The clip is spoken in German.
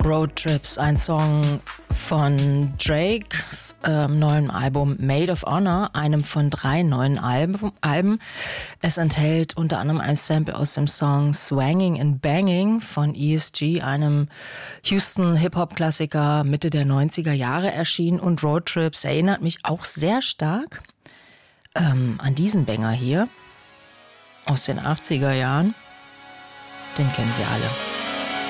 Road Trips, ein Song von Drakes neuen Album Maid of Honor, einem von 3 neuen Alben. Es enthält unter anderem ein Sample aus dem Song Swanging and Banging von ESG, einem Houston Hip-Hop-Klassiker Mitte der 90er Jahre erschienen. Und Road Trips erinnert mich auch sehr stark an diesen Banger hier aus den 80er Jahren. Den kennen Sie alle.